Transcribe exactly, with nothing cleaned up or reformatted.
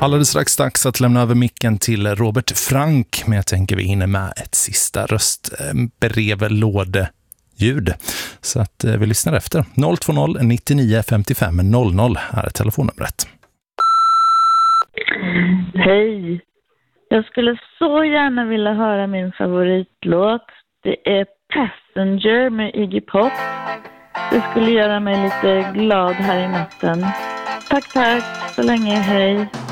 Alldeles strax dags att lämna över micken till Robert Frank, men jag tänker vi hinner med ett sista röstbrevlådeljud. Så att vi lyssnar efter. noll två noll nittionio femtiofem noll noll här är telefonnumret. Hej! Jag skulle så gärna vilja höra min favoritlåt. Det är Passenger med Iggy Pop. Det skulle göra mig lite glad här i natten. Tack, tack. Så länge. Hej.